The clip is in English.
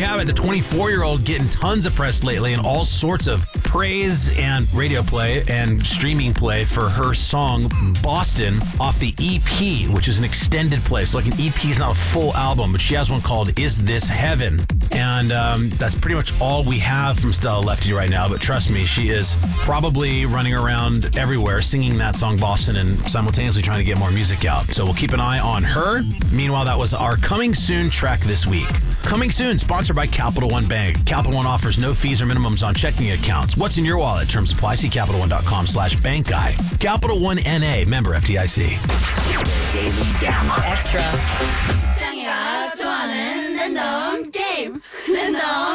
you have it. The 24-year-old getting tons of press lately and all sorts of praise and radio play and streaming play for her song Boston off the EP, which is an extended play. So like an EP is not a full album, but she has one called Is This Heaven? And that's pretty much all we have from Stella Lefty right now. But trust me, she is probably running around everywhere singing that song Boston and simultaneously trying to get more music out. So we'll keep an eye on her. Meanwhile, that was our Coming Soon track this week. Coming Soon, sponsored by Capital One Bank. Capital One offers no fees or minimums on checking accounts. What's in your wallet? Terms apply. See CapitalOne.com/bank guy. Capital One NA, member FDIC. Daily Download. Extra. 짱이가 좋아하는 랜덤 게임 랜덤